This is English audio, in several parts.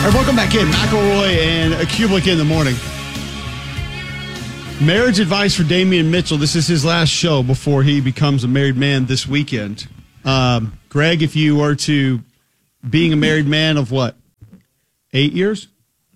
All right, welcome back in. McElroy and Kublik in the morning. Marriage advice for Damian Mitchell. This is his last show before he becomes a married man this weekend. Greg, if you were to being a married man of what, 8 years?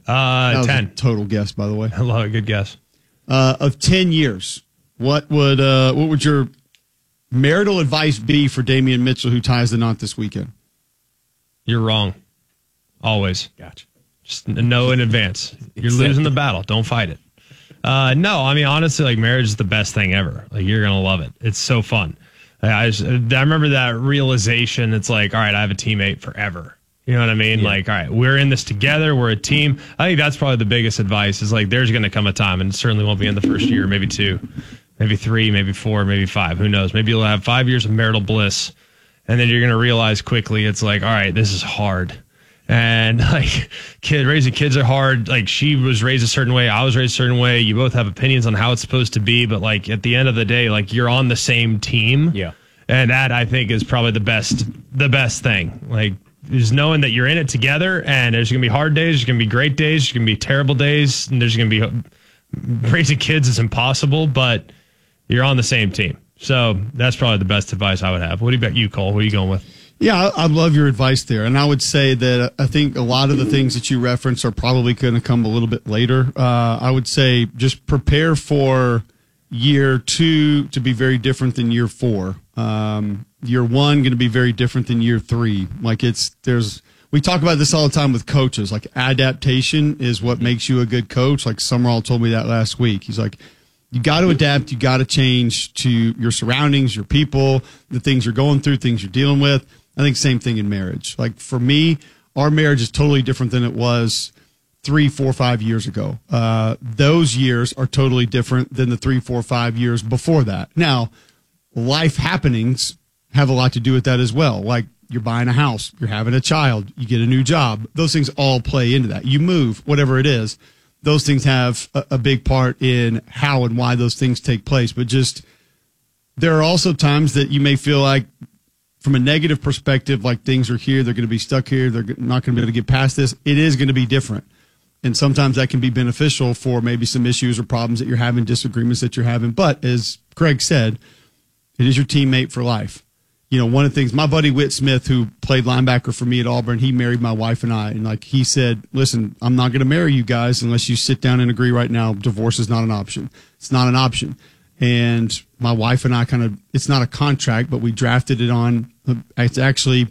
10. Total guess, by the way. I love a good guess. Of 10 years, what would your marital advice be for Damian Mitchell, who ties the knot this weekend? You're wrong. Always. Gotcha. Just know in advance. You're losing the battle. Don't fight it. No, I mean, honestly, like, marriage is the best thing ever. Like, you're going to love it. It's so fun. I remember that realization. It's like, all right, I have a teammate forever. You know what I mean? Yeah. Like, all right, we're in this together. We're a team. I think that's probably the biggest advice is, like, there's going to come a time, and it certainly won't be in the first year, maybe 2, maybe 3, maybe 4, maybe 5. Who knows? Maybe you'll have 5 years of marital bliss, and then you're going to realize quickly it's like, all right, this is hard. And like raising kids are hard. Like, she was raised a certain way. I was raised a certain way. You both have opinions on how it's supposed to be. But like at the end of the day, like, you're on the same team. Yeah. And that, I think, is probably the best thing. Like, is knowing that you're in it together, and there's going to be hard days. There's going to be great days. There's going to be terrible days. And there's going to be raising kids is impossible, but you're on the same team. So that's probably the best advice I would have. What about you, Cole? What are you going with? Yeah, I love your advice there. And I would say that I think a lot of the things that you reference are probably going to come a little bit later. I would say just prepare for year 2 to be very different than year 4. Year 1 going to be very different than year 3. Like, we talk about this all the time with coaches. Like, adaptation is what makes you a good coach. Like, Summerall told me that last week. He's like, you got to adapt. You got to change to your surroundings, your people, the things you're going through, things you're dealing with. I think same thing in marriage. Like, for me, our marriage is totally different than it was 3, 4, 5 years ago. Those years are totally different than the 3, 4, 5 years before that. Now, life happenings have a lot to do with that as well. Like, you're buying a house, you're having a child, you get a new job. Those things all play into that. You move, whatever it is. Those things have a big part in how and why those things take place. But just, there are also times that you may feel like, from a negative perspective, like, things are here, they're going to be stuck here, they're not going to be able to get past this. It is going to be different. And sometimes that can be beneficial for maybe some issues or problems that you're having, disagreements that you're having. But as Craig said, it is your teammate for life. You know, one of the things, my buddy Whit Smith, who played linebacker for me at Auburn, he married my wife and I. And like, he said, listen, I'm not going to marry you guys unless you sit down and agree right now. Divorce is not an option. It's not an option. And my wife and I it's not a contract, but we drafted it on. It's actually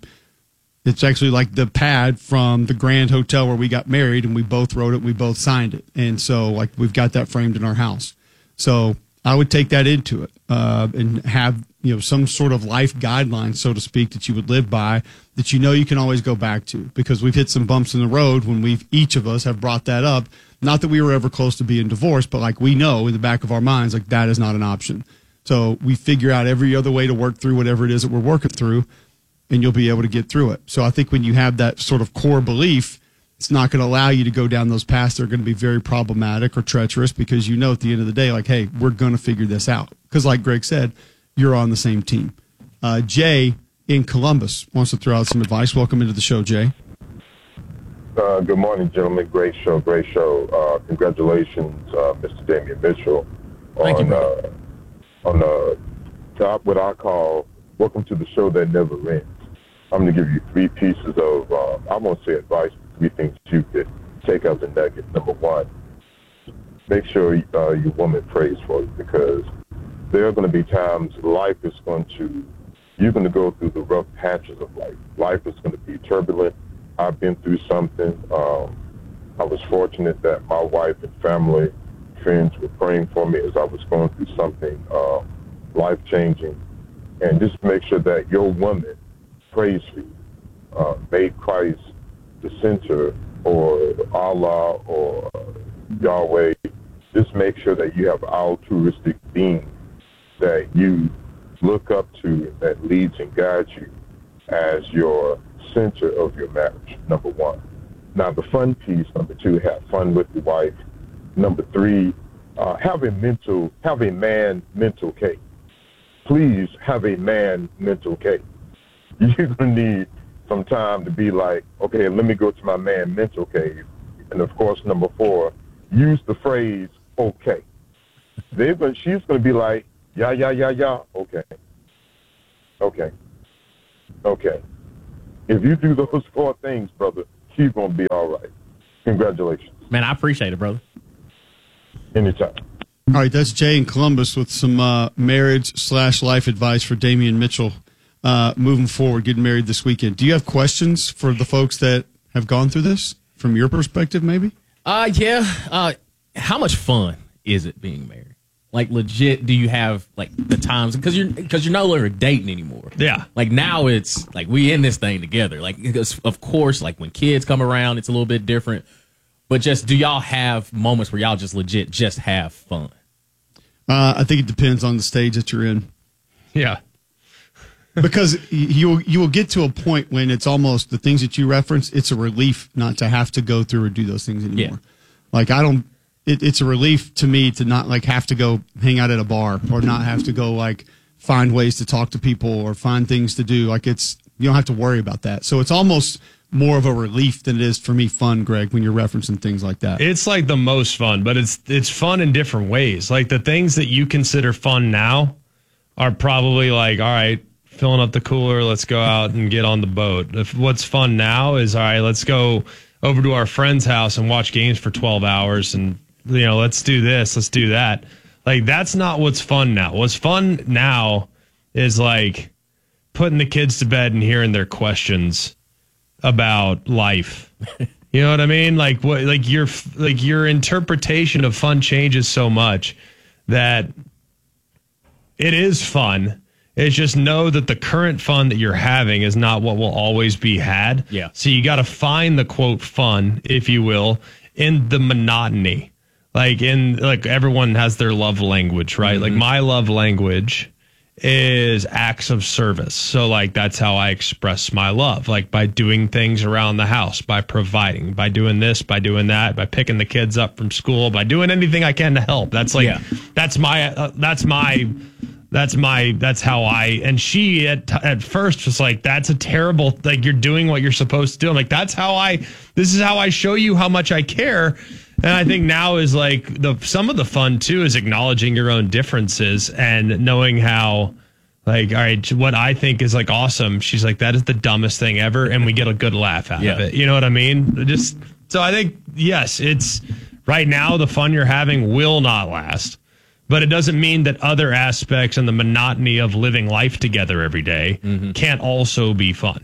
like the pad from the Grand Hotel where we got married, and we both wrote it. We both signed it. And so, like, we've got that framed in our house. So I would take that into it, and have, you know, some sort of life guidelines, so to speak, that you would live by, that you know you can always go back to, because we've hit some bumps in the road when each of us have brought that up. Not that we were ever close to being divorced, but like, we know in the back of our minds, like, that is not an option. So we figure out every other way to work through whatever it is that we're working through, and you'll be able to get through it. So I think when you have that sort of core belief, it's not going to allow you to go down those paths that are going to be very problematic or treacherous, because you know at the end of the day, like, hey, we're going to figure this out. Because like Greg said, you're on the same team. Jay in Columbus wants to throw out some advice. Welcome into the show, Jay. Good morning, gentlemen. Great show. Congratulations, Mr. Damian Mitchell, on what I call welcome to the show that never ends. I'm going to give you 3 pieces of, I won't say advice, 3 things you could take as a nugget. Number 1, make sure your woman prays for you, because there are going to be times you're going to go through the rough patches of life. Life is going to be turbulent. I've been through something. I was fortunate that my wife and family, friends were praying for me as I was going through something life-changing. And just make sure that your woman prays for you. Make Christ the center, or Allah, or Yahweh. Just make sure that you have altruistic being that you look up to, that leads and guides you as your center of your marriage, number 1. Now, the fun piece, number 2, have fun with your wife. Number 3, have a man mental cake. Please have a man mental cake. You're going to need some time to be like, okay, let me go to my man mental cave. And of course, number 4, use the phrase, okay. She's going to be like, yeah, okay. If you do those 4 things, brother, she's going to be all right. Congratulations. Man, I appreciate it, brother. Anytime. All right, that's Jay in Columbus with some marriage/life advice for Damian Mitchell moving forward, getting married this weekend. Do you have questions for the folks that have gone through this from your perspective, maybe? Yeah. How much fun is it being married? Like, legit, do you have, like, the times? Because you're no longer dating anymore. Yeah. Like, now it's, like, we in this thing together. Like, because, of course, like, when kids come around, it's a little bit different. But just, do y'all have moments where y'all just legit just have fun? I think it depends on the stage that you're in. Yeah. Because you will get to a point when it's almost the things that you reference, it's a relief not to have to go through or do those things anymore. Yeah. Like, it's a relief to me to not, like, have to go hang out at a bar or not have to go, like, find ways to talk to people or find things to do. Like, you don't have to worry about that. So it's almost more of a relief than it is for me fun, Greg, when you're referencing things like that. It's like the most fun, but it's fun in different ways. Like, the things that you consider fun now are probably like, all right, filling up the cooler, let's go out and get on the boat. What's fun now is, all right, let's go over to our friend's house and watch games for 12 hours and, let's do this, let's do that. Like, that's not what's fun now. What's fun now is, like, putting the kids to bed and hearing their questions about life. You know what I mean? Like, what? Like, your interpretation of fun changes so much that it is fun. It's just know that the current fun that you're having is not what will always be had. Yeah. So you got to find the quote fun, if you will, in the monotony. Like, everyone has their love language, right? Mm-hmm. Like, my love language is acts of service. So, like, that's how I express my love, like, by doing things around the house, by providing, by doing this, by doing that, by picking the kids up from school, by doing anything I can to help. That's like, that's how I, and she at first was like, that's a terrible, like, you're doing what you're supposed to do. I'm like, this is how I show you how much I care. And I think now is like some of the fun too is acknowledging your own differences and knowing how, like, all right, what I think is like awesome. She's like, that is the dumbest thing ever. And we get a good laugh out of it. You know what I mean? So I think, yes, it's right now the fun you're having will not last, but it doesn't mean that other aspects and the monotony of living life together every day can't also be fun.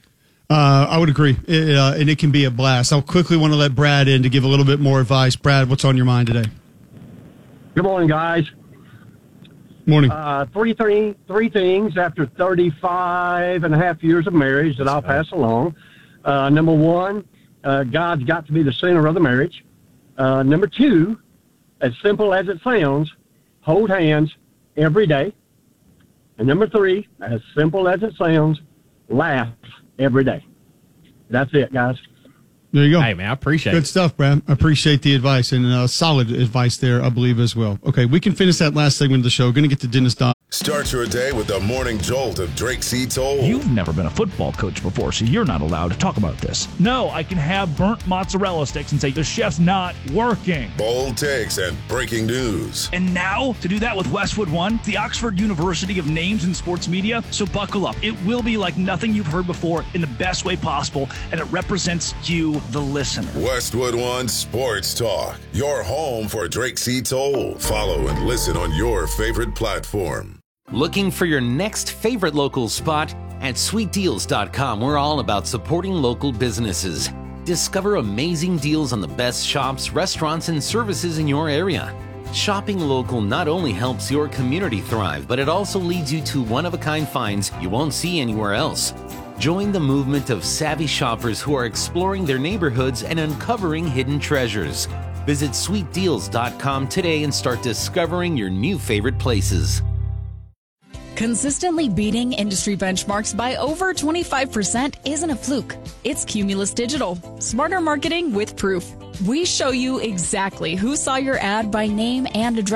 I would agree, and it can be a blast. I'll quickly want to let Brad in to give a little bit more advice. Brad, what's on your mind today? Good morning, guys. Morning. Three things after 35 and a half years of marriage that I'll pass along. Number 1, God's got to be the center of the marriage. Number 2, as simple as it sounds, hold hands every day. And number 3, as simple as it sounds, laugh every day. That's it, guys. There you go. Hey, man, I appreciate it. Good stuff, Brad. I appreciate the advice, and solid advice there, I believe, as well. Okay, we can finish that last segment of the show. Going to get to Dennis Dodd. Start your day with the morning jolt of Drake C. Toll. You've never been a football coach before, so you're not allowed to talk about this. No, I can have burnt mozzarella sticks and say the chef's not working. Bold takes and breaking news. And now, to do that with Westwood One, the Oxford University of Names in Sports Media. So buckle up. It will be like nothing you've heard before in the best way possible, and it represents you, the listener. Westwood One Sports Talk, your home for Drake C. Toll. Follow and listen on your favorite platform. Looking for your next favorite local spot? At sweetdeals.com, we're all about supporting local businesses. Discover amazing deals on the best shops, restaurants, and services in your area. Shopping local not only helps your community thrive, but it also leads you to one-of-a-kind finds you won't see anywhere else. Join the movement of savvy shoppers who are exploring their neighborhoods and uncovering hidden treasures. Visit sweetdeals.com today and start discovering your new favorite places. Consistently beating industry benchmarks by over 25% isn't a fluke. It's Cumulus Digital. Smarter marketing with proof. We show you exactly who saw your ad by name and address.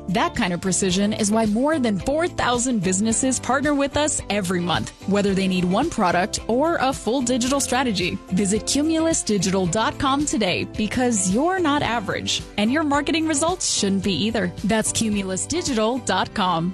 That kind of precision is why more than 4,000 businesses partner with us every month, whether they need one product or a full digital strategy. Visit cumulusdigital.com today because you're not average, and your marketing results shouldn't be either. That's cumulusdigital.com.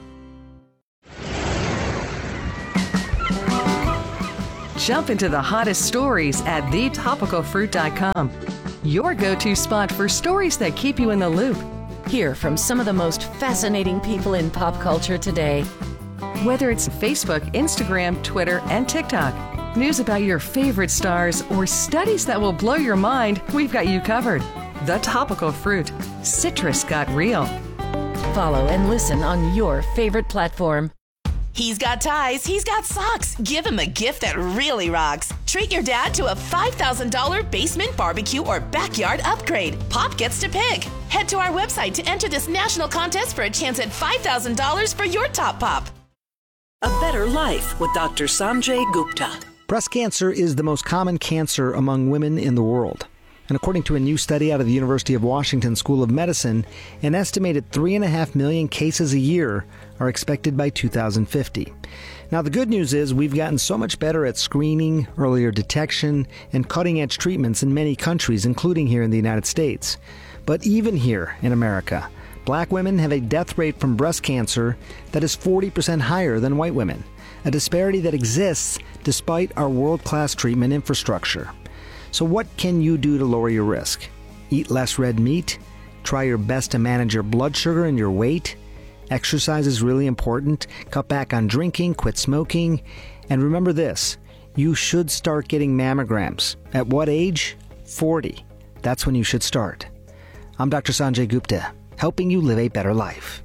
Jump into the hottest stories at thetopicalfruit.com. Your go-to spot for stories that keep you in the loop. Hear from some of the most fascinating people in pop culture today. Whether it's Facebook, Instagram, Twitter, and TikTok, news about your favorite stars, or studies that will blow your mind, we've got you covered. The Topical Fruit. Citrus got real. Follow and listen on your favorite platform. He's got ties, he's got socks. Give him a gift that really rocks. Treat your dad to a $5,000 basement barbecue or backyard upgrade. Pop gets to pick. Head to our website to enter this national contest for a chance at $5,000 for your top pop. A Better Life with Dr. Sanjay Gupta. Breast cancer is the most common cancer among women in the world. And according to a new study out of the University of Washington School of Medicine, an estimated 3.5 million cases a year are expected by 2050. Now, the good news is we've gotten so much better at screening, earlier detection, and cutting-edge treatments in many countries, including here in the United States. But even here in America, black women have a death rate from breast cancer that is 40% higher than white women, a disparity that exists despite our world-class treatment infrastructure. So what can you do to lower your risk? Eat less red meat? Try your best to manage your blood sugar and your weight? Exercise is really important. Cut back on drinking, quit smoking. And remember this, you should start getting mammograms. At what age? 40. That's when you should start. I'm Dr. Sanjay Gupta, helping you live a better life.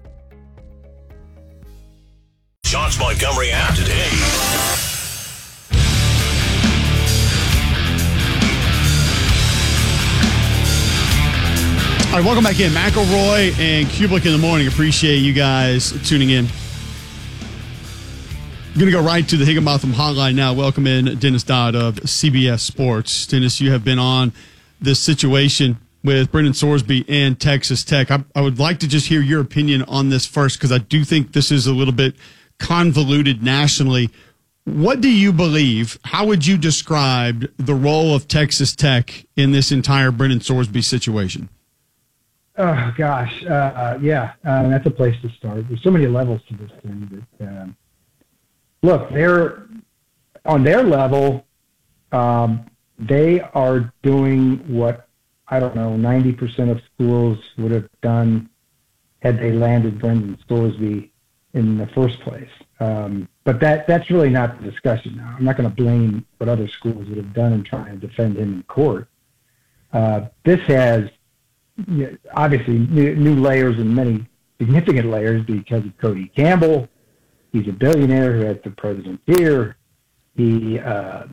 John's Montgomery app today. All right, welcome back in. McElroy and Kublik in the morning. Appreciate you guys tuning in. I'm going to go right to the Higginbotham hotline now. Welcome in Dennis Dodd of CBS Sports. Dennis, you have been on this situation with Brendan Sorsby and Texas Tech. I would like to just hear your opinion on this first, because I do think this is a little bit convoluted nationally. What do you believe? How would you describe the role of Texas Tech in this entire Brendan Sorsby situation? Oh, gosh. That's a place to start. There's so many levels to this thing. That, look, they're on their level, they are doing what, 90% of schools would have done had they landed Brendan Sorsby in the first place. But that's really not the discussion now. I'm not going to blame what other schools would have done in trying to defend him in court. This has, obviously new layers and many significant layers because of Cody Campbell. He's a billionaire who has the president's ear. I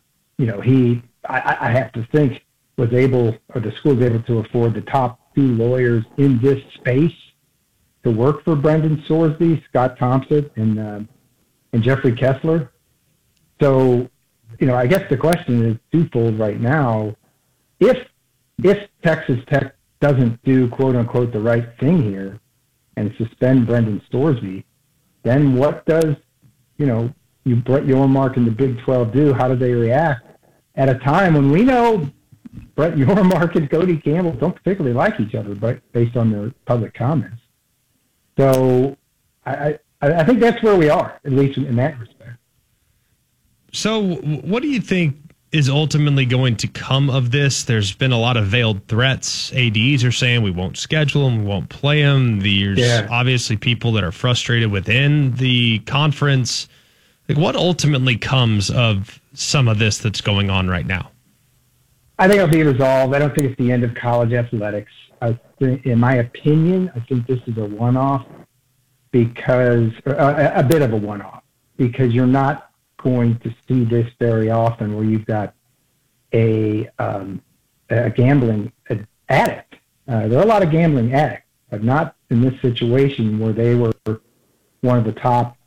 have to think the school was able to afford the top two lawyers in this space to work for Brendan Sorsby, Scott Thompson and Jeffrey Kessler. So, I guess the question is twofold right now. If Texas Tech doesn't do quote unquote the right thing here and suspend Brendan Sorsby, then what does, Brett Yormark and the Big 12 do? How do they react at a time when we know Brett Yormark and Cody Campbell don't particularly like each other, but based on their public comments? So I think that's where we are, at least in that respect. So what do you think is ultimately going to come of this? There's been a lot of veiled threats. ADs are saying we won't schedule them, we won't play them. There's obviously people that are frustrated within the conference. Like, what ultimately comes of some of this that's going on right now? I think it'll be resolved. I don't think it's the end of college athletics. In my opinion, I think this is a one-off because a bit of a one-off because you're not going to see this very often where you've got a gambling addict. There are a lot of gambling addicts, but not in this situation where they were one of the top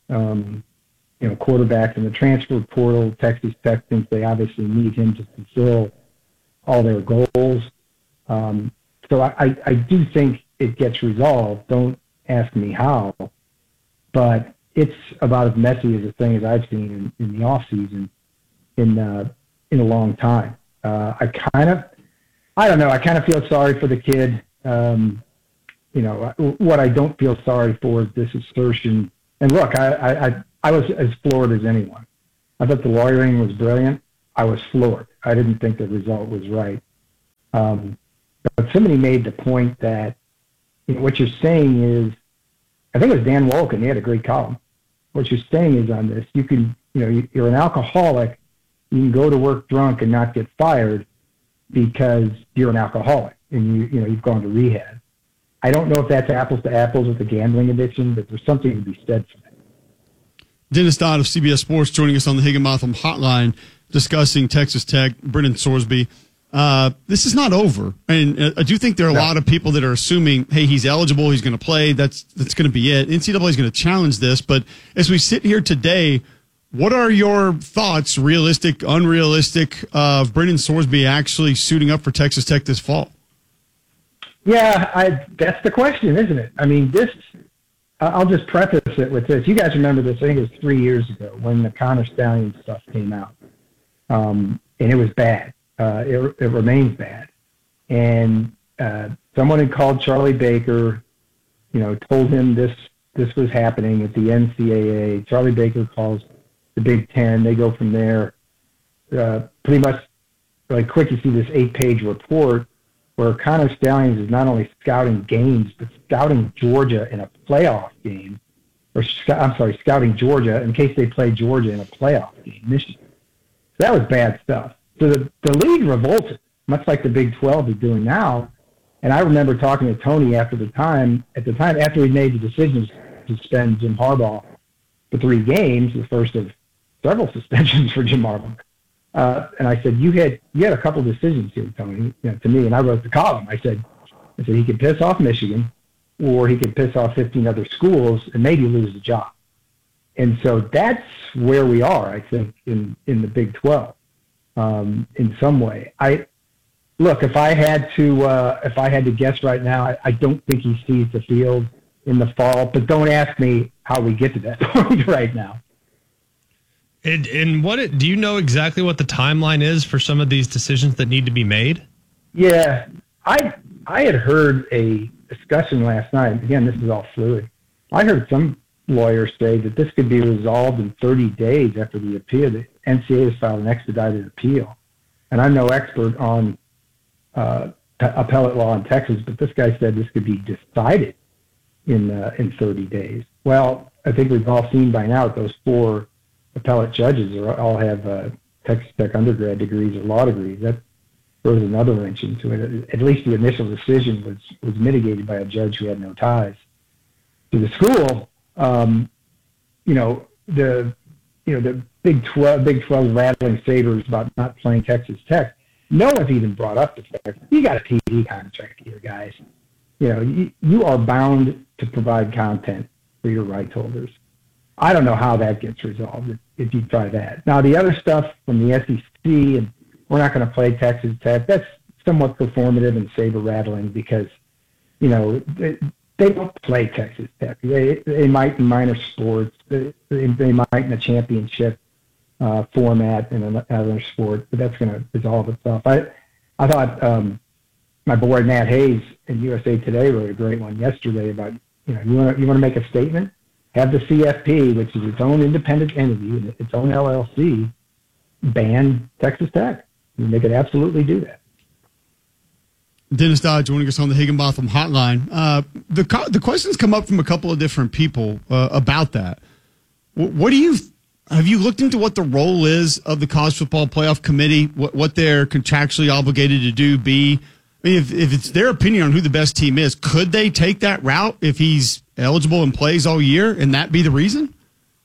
quarterbacks in the transfer portal. Texas Tech thinks they obviously need him to fulfill all their goals. So I do think it gets resolved. Don't ask me how, but it's about as messy as a thing as I've seen in the off season in a long time. I don't know. I kind of feel sorry for the kid. What I don't feel sorry for is this assertion. And look, I was as floored as anyone. I thought the lawyering was brilliant. I was floored. I didn't think the result was right. But somebody made the point that what you're saying is, I think it was Dan Wolken. He had a great column. What you're saying is on this, you're an alcoholic. You can go to work drunk and not get fired because you're an alcoholic and you've gone to rehab. I don't know if that's apples to apples with the gambling addiction, but there's something to be said for that. Dennis Dodd of CBS Sports joining us on the Higginbotham Hotline discussing Texas Tech, Brendan Sorsby. This is not over. And I do think there are a lot of people that are assuming, hey, he's eligible, he's going to play, that's going to be it. NCAA is going to challenge this. But as we sit here today, what are your thoughts, realistic, unrealistic, of Brendan Sorsby actually suiting up for Texas Tech this fall? Yeah, that's the question, isn't it? I mean, I'll just preface it with this. You guys remember this, I think it was 3 years ago when the Connor Stallions stuff came out. And it was bad. It remains bad. And someone had called Charlie Baker, told him this was happening at the NCAA. Charlie Baker calls the Big Ten. They go from there. Pretty much really quick, you see this 8-page report where Connor Stallions is not only scouting games, but scouting Georgia in a playoff game. Scouting Georgia in case they play Georgia in a playoff game, Michigan. So that was bad stuff. So the league revolted, much like the Big 12 is doing now. And I remember talking to Tony after we made the decision to suspend Jim Harbaugh for 3 games, the first of several suspensions for Jim Harbaugh. And I said, you had a couple decisions here, Tony, to me. And I wrote the column. I said he could piss off Michigan, or he could piss off 15 other schools and maybe lose the job. And so that's where we are, I think, in the Big 12. In some way, if I had to guess right now, I don't think he sees the field in the fall. But don't ask me how we get to that point right now. And do you know exactly what the timeline is for some of these decisions that need to be made? Yeah, I had heard a discussion last night. Again, this is all fluid. I heard some lawyers say that this could be resolved in 30 days after the appeal. The NCAA has filed an expedited appeal. And I'm no expert on appellate law in Texas, but this guy said this could be decided in 30 days. Well, I think we've all seen by now that those 4 appellate judges all have Texas Tech undergrad degrees or law degrees. That throws another wrench into it. At least the initial decision was mitigated by a judge who had no ties to the school. The Big 12 rattling sabers about not playing Texas Tech. No one's even brought up the fact you got a TV contract here, guys. You are bound to provide content for your rights holders. I don't know how that gets resolved if you try that. Now, the other stuff from the SEC, and we're not going to play Texas Tech, that's somewhat performative and saber rattling because, they don't play Texas Tech. They might in minor sports. They might in a championship format in another sport, but that's going to resolve itself. I thought my boy Matt Hayes in USA Today wrote a great one yesterday about, you want to make a statement? Have the CFP, which is its own independent entity, its own LLC, ban Texas Tech. They could absolutely do that. Dennis Dodd joining us on the Higginbotham Hotline. The questions come up from a couple of different people about that. Have you looked into what the role is of the College Football Playoff Committee, what they're contractually obligated to do? I mean, if it's their opinion on who the best team is, could they take that route if he's eligible and plays all year, and that be the reason?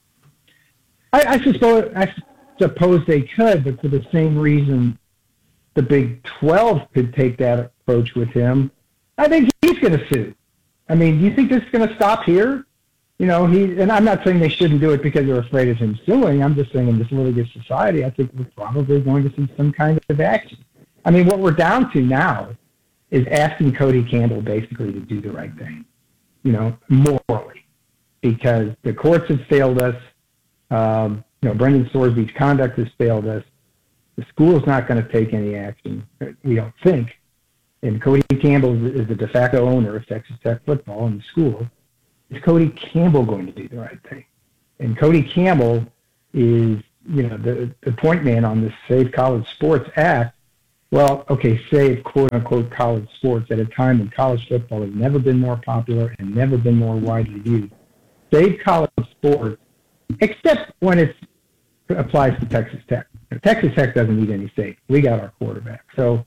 I suppose they could, but for the same reason the Big 12 could take that approach with him. I think he's going to sue. I mean, do you think this is going to stop here? And I'm not saying they shouldn't do it because they're afraid of him suing. I'm just saying in this litigious society, I think we're probably going to see some kind of action. I mean, what we're down to now is asking Cody Campbell basically to do the right thing. morally, because the courts have failed us. Brendan Sorsby's conduct has failed us. The school's not going to take any action, we don't think. And Cody Campbell is the de facto owner of Texas Tech football in the school. Is Cody Campbell going to do the right thing? And Cody Campbell is, the point man on this Save College Sports Act. Well, okay, save quote-unquote college sports at a time when college football has never been more popular and never been more widely used. Save college sports, except when it applies to Texas Tech. Texas Tech doesn't need any save. We got our quarterback. So,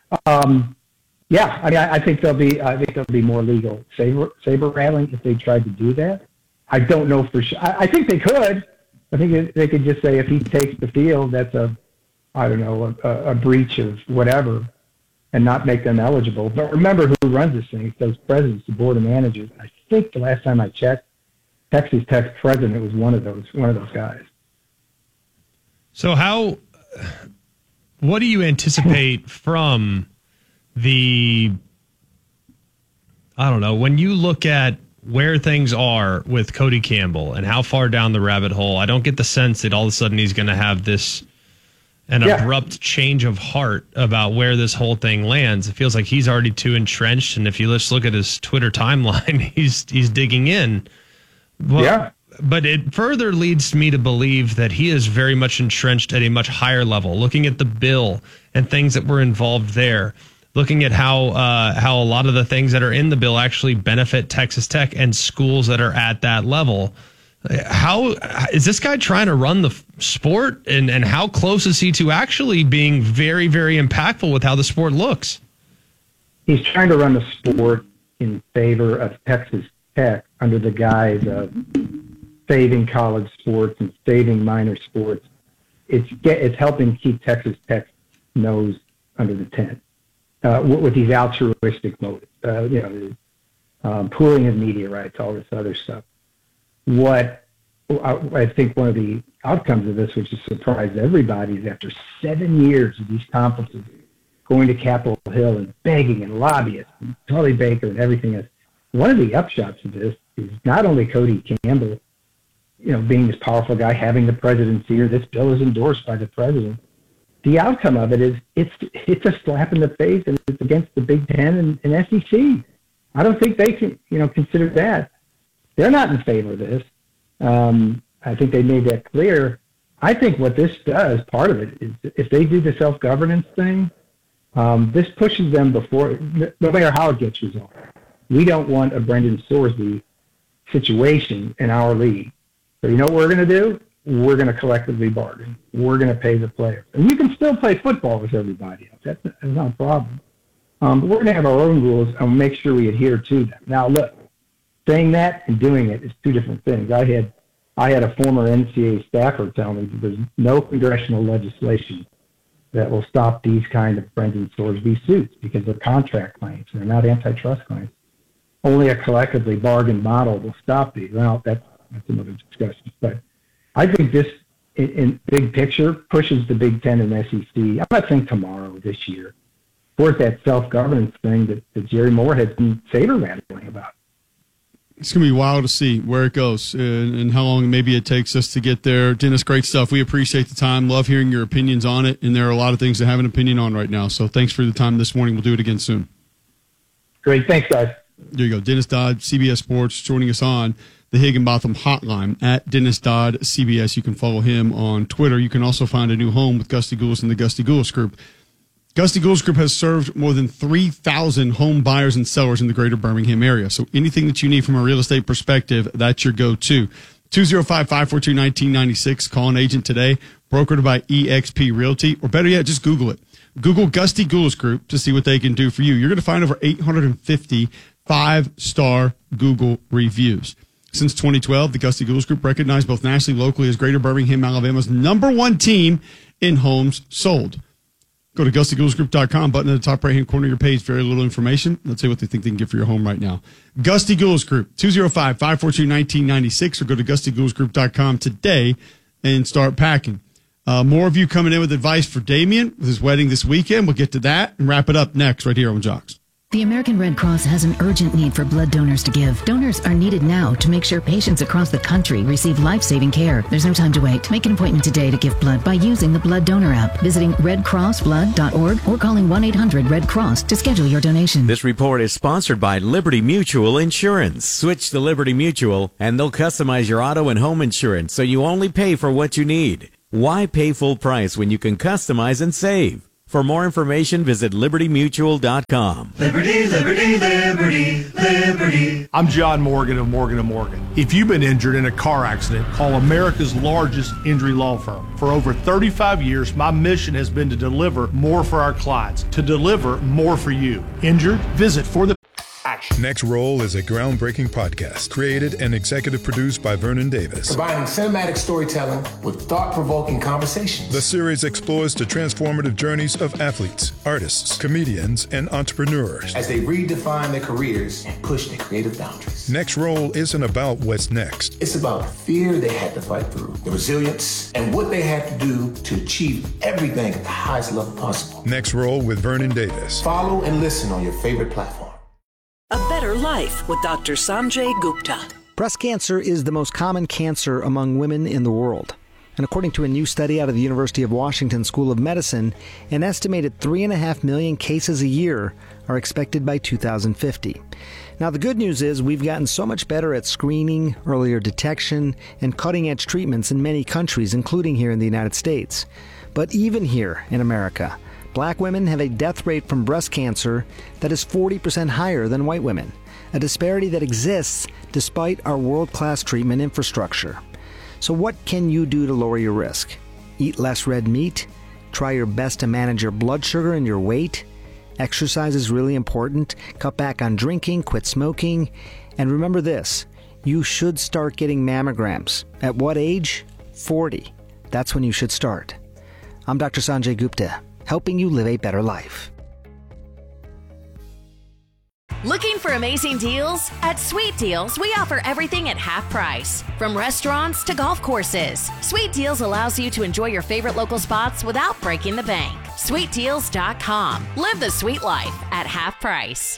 I think there'll be more legal saber rattling if they tried to do that. I don't know for sure. I think they could. I think they could just say if he takes the field, that's a breach of whatever, and not make them eligible. But remember who runs this thing. It's those presidents, the board of managers. I think the last time I checked, Texas Tech's president was one of those guys. So what do you anticipate from when you look at where things are with Cody Campbell and how far down the rabbit hole? I don't get the sense that all of a sudden he's going to have an abrupt change of heart about where this whole thing lands. It feels like he's already too entrenched, and if you just look at his Twitter timeline, he's digging in. Well, but it further leads me to believe that he is very much entrenched at a much higher level, looking at the bill and things that were involved there, looking at how a lot of the things that are in the bill actually benefit Texas Tech and schools that are at that level. How is this guy trying to run the sport, and how close is he to actually being very, very impactful with how the sport looks? He's trying to run the sport in favor of Texas Tech under the guise of saving college sports and saving minor sports. It's helping keep Texas Tech's nose under the tent with these altruistic motives, pooling of media rights, all this other stuff. What I think one of the outcomes of this, which has surprised everybody, is after 7 years of these conferences going to Capitol Hill and begging and lobbyists and Charlie Baker and everything else, one of the upshots of this is not only Cody Campbell, being this powerful guy, having the presidency, or this bill is endorsed by the president. The outcome of it is it's a slap in the face, and it's against the Big Ten and SEC. I don't think they can, consider that. They're not in favor of this. I think they made that clear. I think what this does, part of it, is if they do the self-governance thing, this pushes them before, no matter how it gets resolved. We don't want a Brendan Sorsby situation in our league. So you know what we're going to do? We're going to collectively bargain. We're going to pay the players. And you can still play football with everybody else. That's not a problem. But we're going to have our own rules and make sure we adhere to them. Now, look, saying that and doing it is two different things. I had a former NCAA staffer tell me that there's no congressional legislation that will stop these kind of Brendan Sorsby suits because they're contract claims. They're not antitrust claims. Only a collectively bargained model will stop these. Well, that's another discussion. But I think this, in big picture, pushes the Big Ten and SEC. I'm not saying tomorrow, this year, towards that self-governance thing that Jerry Moore has been saber-rattling about. It's going to be wild to see where it goes and how long maybe it takes us to get there. Dennis, great stuff. We appreciate the time. Love hearing your opinions on it, and there are a lot of things to have an opinion on right now. So thanks for the time this morning. We'll do it again soon. Great. Thanks, guys. There you go. Dennis Dodd, CBS Sports, joining us on the Higginbotham Hotline at Dennis Dodd CBS. You can follow him on Twitter. You can also find a new home with Gusty Goulas and the Gusty Goulas Group. Gusty Goulas Group has served more than 3,000 home buyers and sellers in the greater Birmingham area. So anything that you need from a real estate perspective, that's your go-to. 205-542-1996. Call an agent today, brokered by eXp Realty, or better yet, just Google it. Google Gusty Goulas Group to see what they can do for you. You're going to find over 850 5-star Google reviews. Since 2012, the Gusty Goulas Group recognized both nationally and locally as Greater Birmingham, Alabama's #1 team in homes sold. Go to GustyGoulasGroup.com, button in the top right-hand corner of your page. Very little information. Let's see what they think they can get for your home right now. Gusty Goulas Group, 205-542-1996, or go to GustyGoulasGroup.com today and start packing. More of you coming in with advice for Damian with his wedding this weekend. We'll get to that and wrap it up next right here on Jocks. The American Red Cross has an urgent need for blood donors to give. Donors are needed now to make sure patients across the country receive life-saving care. There's no time to wait. Make an appointment today to give blood by using the Blood Donor app, visiting redcrossblood.org, or calling 1-800-RED-CROSS to schedule your donation. This report is sponsored by Liberty Mutual Insurance. Switch to Liberty Mutual, and they'll customize your auto and home insurance so you only pay for what you need. Why pay full price when you can customize and save? For more information, visit libertymutual.com. Liberty, liberty, liberty, liberty. I'm John Morgan of Morgan & Morgan. If you've been injured in a car accident, call America's largest injury law firm. For over 35 years, my mission has been to deliver more for our clients, to deliver more for you. Injured? Visit for the action. Next Roll is a groundbreaking podcast created and executive produced by Vernon Davis. Combining cinematic storytelling with thought-provoking conversations. The series explores the transformative journeys of athletes, artists, comedians, and entrepreneurs as they redefine their careers and push their creative boundaries. Next Roll isn't about what's next. It's about the fear they had to fight through, the resilience, and what they had to do to achieve everything at the highest level possible. Next Roll with Vernon Davis. Follow and listen on your favorite platform. A Better Life with Dr. Sanjay Gupta. Breast cancer is the most common cancer among women in the world. And according to a new study out of the University of Washington School of Medicine, an estimated 3.5 million cases a year are expected by 2050. Now, the good news is we've gotten so much better at screening, earlier detection, and cutting-edge treatments in many countries, including here in the United States. But even here in America, Black women have a death rate from breast cancer that is 40% higher than white women, a disparity that exists despite our world-class treatment infrastructure. So what can you do to lower your risk? Eat less red meat? Try your best to manage your blood sugar and your weight? Exercise is really important. Cut back on drinking, quit smoking. And remember this, you should start getting mammograms. At what age? 40. That's when you should start. I'm Dr. Sanjay Gupta, helping you live a better life. Looking for amazing deals? At Sweet Deals, we offer everything at half price. From restaurants to golf courses, Sweet Deals allows you to enjoy your favorite local spots without breaking the bank. SweetDeals.com. Live the sweet life at half price.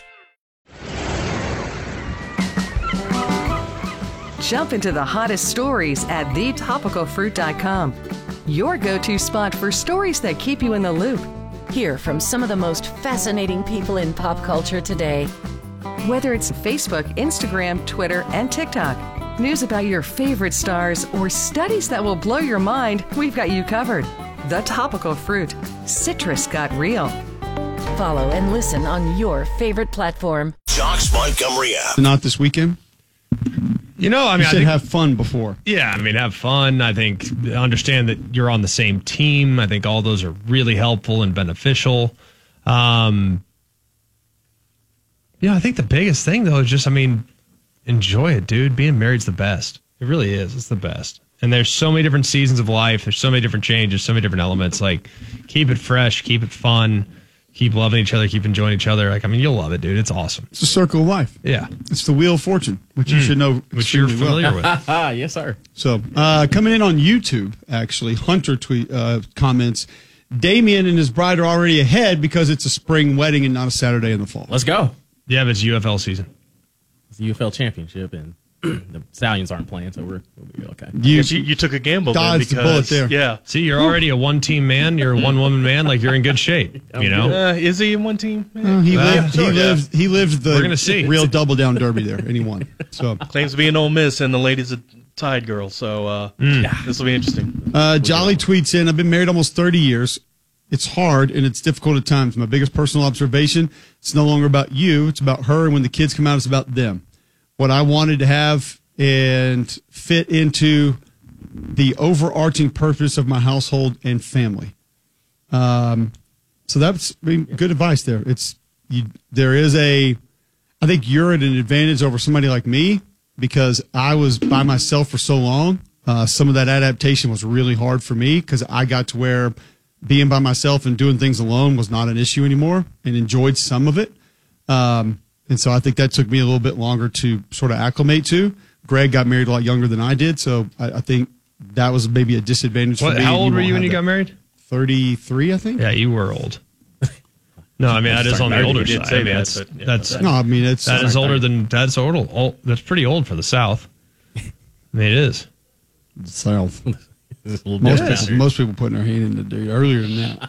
Jump into the hottest stories at thetopicalfruit.com. Your go-to spot for stories that keep you in the loop. Hear from some of the most fascinating people in pop culture today. Whether it's Facebook, Instagram, Twitter, and TikTok, news about your favorite stars, or studies that will blow your mind, we've got you covered. The Topical Fruit. Citrus got real. Follow and listen on your favorite platform. Josh Montgomery app. Not this weekend. You know, I mean, you said have fun before. Yeah, I mean, have fun. I think understand that you're on the same team. I think all those are really helpful and beneficial. I think the biggest thing, though, is just, I mean, enjoy it, dude. Being married's the best. It really is. It's the best. And there's so many different seasons of life. There's so many different changes, so many different elements. Like, keep it fresh, keep it fun. Keep loving each other, keep enjoying each other. Like, I mean, you'll love it, dude. It's awesome. It's the circle of life. Yeah. It's the Wheel of Fortune, which you should know. Which you're familiar with. Yes, sir. So, coming in on YouTube, actually, Hunter comments, Damien and his bride are already ahead because it's a spring wedding and not a Saturday in the fall. Let's go. Yeah, but it's UFL season. It's the UFL championship, and the Stallions aren't playing, so we'll be okay. You took a gamble then because, the bullet there. Yeah. See, you're already a one-team man. You're a one-woman man. Like, you're in good shape, you know? Is he in one team? He lived the We're gonna see. real double down derby there, and he won. So Claims to be an Ole Miss, and the lady's a Tide girl, so this will be interesting. Jolly tweets in, I've been married almost 30 years. It's hard, and it's difficult at times. My biggest personal observation, it's no longer about you. It's about her, and when the kids come out, it's about them. What I wanted to have and fit into the overarching purpose of my household and family. So that's good advice there. I think you're at an advantage over somebody like me because I was by myself for so long. Some of that adaptation was really hard for me because I got to where being by myself and doing things alone was not an issue anymore and enjoyed some of it. And so I think that took me a little bit longer to sort of acclimate to. Greg got married a lot younger than I did, so I think that was maybe a disadvantage for me. How old were you when you got married? 33, I think. Yeah, you were old. No, I mean that is on the older He did side. say I mean, that, that's No, I mean it's that is older than that's old. That's pretty old for the South. I mean, it is. the South. Most Most people putting their hand in the dirt earlier than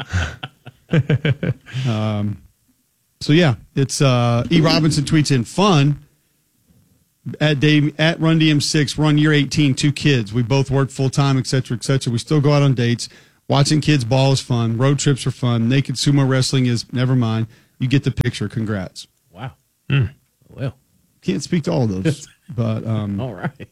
that. So yeah, it's E. Robinson tweets in fun at Run DM6, run year 18, 2 kids. We both work full time, etc., etc. We still go out on dates. Watching kids ball is fun. Road trips are fun. Naked sumo wrestling is never mind. You get the picture. Congrats. Wow. Well, can't speak to all of those, but all right.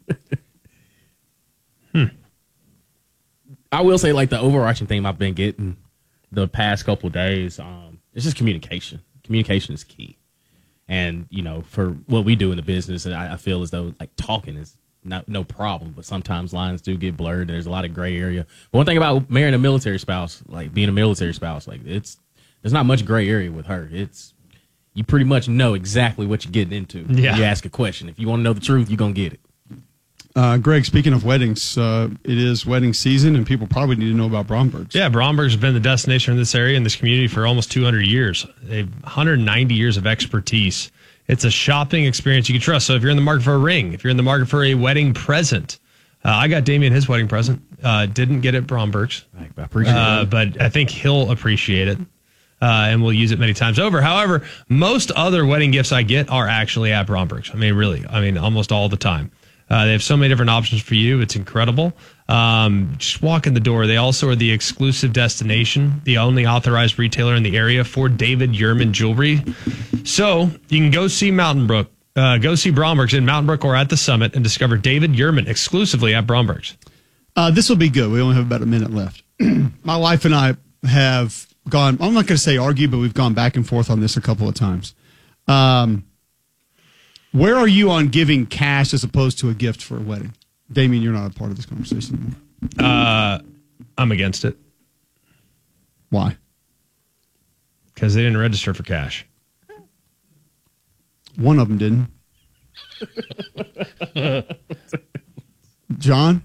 I will say, like, the overarching theme I've been getting the past couple of days, it's just communication. Communication is key. And, you know, for what we do in the business, and I feel as though, like, talking is no problem, but sometimes lines do get blurred, and there's a lot of gray area. But one thing about marrying a military spouse, like being a military spouse, like, there's not much gray area with her. You pretty much know exactly what you're getting into when you ask a question. If you want to know the truth, you're going to get it. Greg, speaking of weddings, it is wedding season, and people probably need to know about Bromberg's. Yeah, Bromberg's has been the destination in this area, in this community, for almost 200 years. They have 190 years of expertise. It's a shopping experience you can trust. So if you're in the market for a ring, if you're in the market for a wedding present, I got Damien his wedding present. Didn't get it Bromberg's. I appreciate it. But I think he'll appreciate it. And we'll use it many times over. However, most other wedding gifts I get are actually at Bromberg's. I mean, really. I mean, almost all the time. They have so many different options for you. It's incredible. Just walk in the door. They also are the exclusive destination, the only authorized retailer in the area for David Yurman jewelry. So you can go see go see Bromberg's in Mountain Brook or at the Summit and discover David Yurman exclusively at Bromberg's. This will be good. We only have about a minute left. My wife and I have gone, I'm not going to say argue, but we've gone back and forth on this a couple of times. Where are you on giving cash as opposed to a gift for a wedding? Damien, you're not a part of this conversation anymore. I'm against it. Why? Because they didn't register for cash. One of them didn't. John?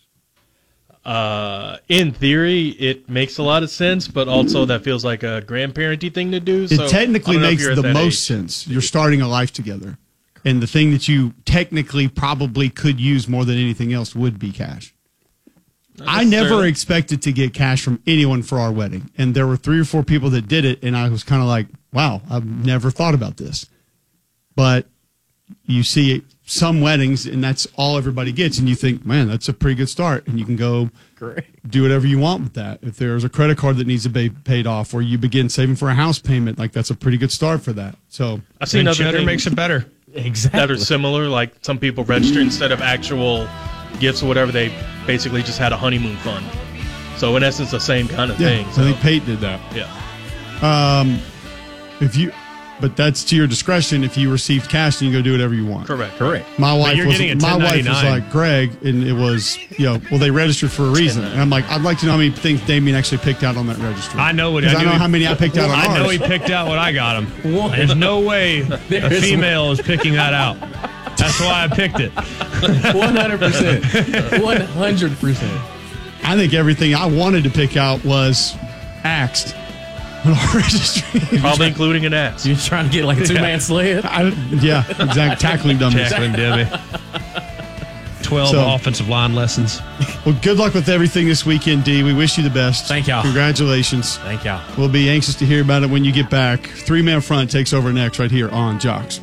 In theory, it makes a lot of sense, but also that feels like a grandparenty thing to do. It technically makes the most sense. You're starting a life together. And the thing that you technically probably could use more than anything else would be cash. I never expected to get cash from anyone for our wedding. And there were 3 or 4 people that did it. And I was kind of like, wow, I've never thought about this. But you see some weddings and that's all everybody gets. And you think, man, that's a pretty good start. And you can go do whatever you want with that. If there's a credit card that needs to be paid off or you begin saving for a house payment, like that's a pretty good start for that. So I've seen other cheddar things makes it better. Exactly. that are similar. Like some people register instead of actual gifts or whatever, they basically just had a honeymoon fund. So in essence, the same kind of thing. So. I think Pate did that. Yeah. But that's to your discretion. If you received cash, then you go do whatever you want. Correct. My wife you're getting a was 1099. like, Greg, and it was, well, they registered for a reason. And I'm like, I'd like to know how many things Damien actually picked out on that registry. I know what I know how many I picked out on ours. I know he picked out what I got him. There's no way a female is picking that out. That's why I picked it. 100%. 100%. I think everything I wanted to pick out was axed on our registry. Probably including an ass. You're trying to get like a 2-man sled? Yeah, exactly. Tackling dummies. Tackling dummy. 12 offensive line lessons. Well, good luck with everything this weekend, D. We wish you the best. Thank y'all. Congratulations. Thank y'all. We'll be anxious to hear about it when you get back. 3-Man Front takes over next right here on Jocks.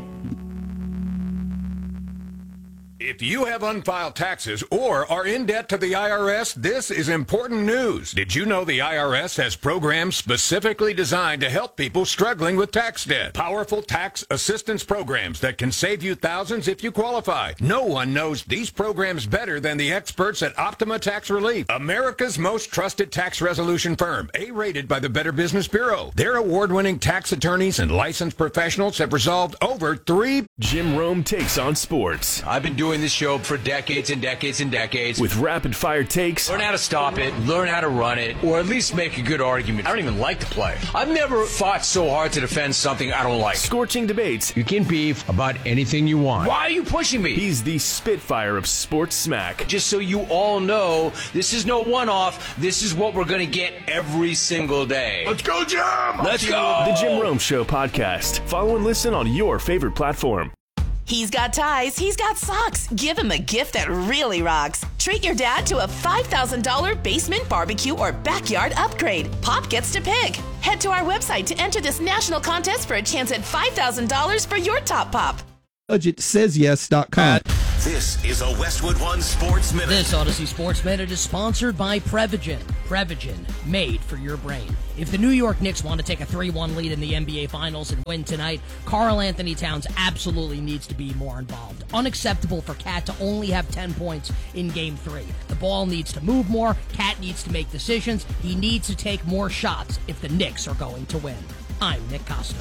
If you have unfiled taxes or are in debt to the IRS, this is important news. Did you know the IRS has programs specifically designed to help people struggling with tax debt? Powerful tax assistance programs that can save you thousands if you qualify. No one knows these programs better than the experts at Optima Tax Relief, America's most trusted tax resolution firm, A-rated by the Better Business Bureau. Their award-winning tax attorneys and licensed professionals have resolved over 3. Jim Rome takes on sports. I've been doing doing this show for decades and decades and decades. With rapid-fire takes. Learn how to stop it, learn how to run it, or at least make a good argument. I don't even like to play. I've never fought so hard to defend something I don't like. Scorching debates. You can beef about anything you want. Why are you pushing me? He's the Spitfire of sports smack. Just so you all know, this is no one-off. This is what we're going to get every single day. Let's go, Jim! Let's go! The Jim Rome Show podcast. Follow and listen on your favorite platform. He's got ties, he's got socks. Give him a gift that really rocks. Treat your dad to a $5,000 basement barbecue or backyard upgrade. Pop gets to pick. Head to our website to enter this national contest for a chance at $5,000 for your top pop. BudgetSaysYes.com. This is a Westwood One Sports Minute. This Odyssey Sports Minute is sponsored by Prevagen. Prevagen, made for your brain. If the New York Knicks want to take a 3-1 lead in the NBA Finals and win tonight, Karl Anthony Towns absolutely needs to be more involved. Unacceptable for Cat to only have 10 points in Game 3. The ball needs to move more. Cat needs to make decisions. He needs to take more shots if the Knicks are going to win. I'm Nick Costa.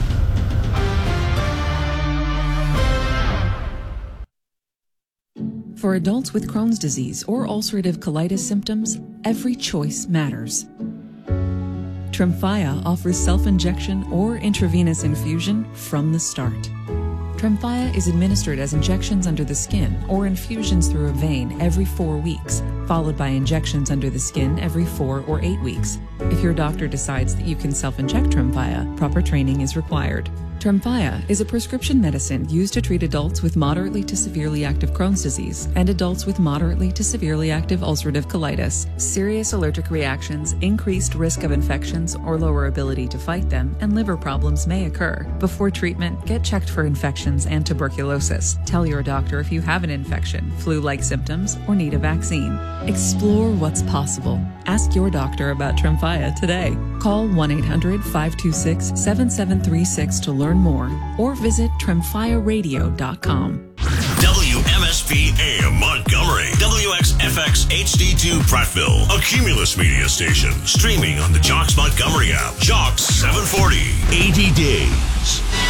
For adults with Crohn's disease or ulcerative colitis symptoms, every choice matters. Tremfya offers self-injection or intravenous infusion from the start. Tremfya is administered as injections under the skin or infusions through a vein every 4 weeks, followed by injections under the skin every 4 or 8 weeks. If your doctor decides that you can self-inject Tremfya, proper training is required. Tremfya is a prescription medicine used to treat adults with moderately to severely active Crohn's disease and adults with moderately to severely active ulcerative colitis. Serious allergic reactions, increased risk of infections or lower ability to fight them, and liver problems may occur. Before treatment, get checked for infections and tuberculosis. Tell your doctor if you have an infection, flu-like symptoms, or need a vaccine. Explore what's possible. Ask your doctor about Tremfya today. Call 1-800-526-7736 to learn more, or visit TremfyaRadio.com. WMSP AM Montgomery, WXFX HD2 Prattville, a Cumulus media station, streaming on the Jocks Montgomery app. Jocks 740, 80 days.